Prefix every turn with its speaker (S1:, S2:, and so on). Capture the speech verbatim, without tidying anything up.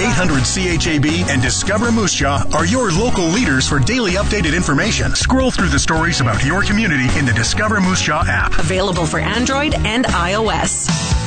S1: eight hundred C H A B and Discover Moose Jaw are your local leaders for daily updated information. Scroll through the stories about your community in the Discover Moose Jaw app.
S2: Available for Android and iOS.